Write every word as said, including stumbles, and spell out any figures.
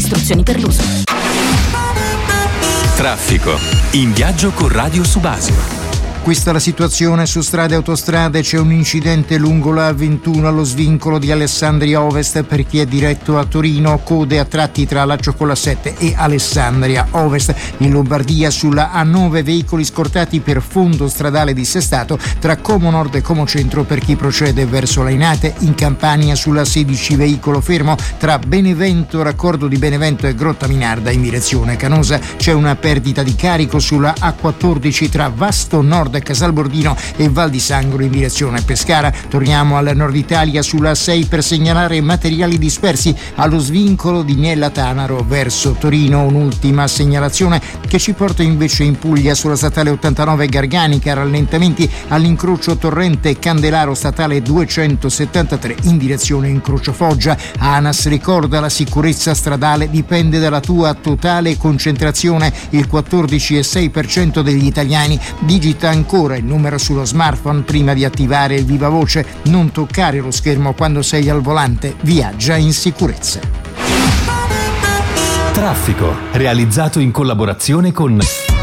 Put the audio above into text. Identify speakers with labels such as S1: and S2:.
S1: Istruzioni per l'uso.
S2: Traffico. In viaggio con Radio Subasio.
S3: Questa è la situazione su strade e autostrade. C'è un incidente lungo la A ventuno allo svincolo di Alessandria Ovest per chi è diretto a Torino, code a tratti tra Laccio con la sette e Alessandria Ovest. In Lombardia sulla A nove veicoli scortati per fondo stradale dissestato tra Como Nord e Como Centro per chi procede verso Lainate. In Campania sulla sedici veicolo fermo tra Benevento, raccordo di Benevento e Grotta Minarda in direzione Canosa. C'è una perdita di carico sulla A quattordici tra Vasto Nord, Casalbordino e Val di Sangro in direzione Pescara. Torniamo al nord Italia sulla A sei per segnalare materiali dispersi allo svincolo di Niella Tanaro verso Torino. Un'ultima segnalazione che ci porta invece in Puglia sulla statale ottantanove Garganica, rallentamenti all'incrocio Torrente Candelaro, statale duecentosettantatré in direzione Incrocio Foggia. ANAS ricorda: la sicurezza stradale dipende dalla tua totale concentrazione. Il quattordici virgola sei per cento degli italiani digita ancora il numero sullo smartphone prima di attivare il viva voce. Non toccare lo schermo quando sei al volante, viaggia in sicurezza.
S2: Traffico, realizzato in collaborazione con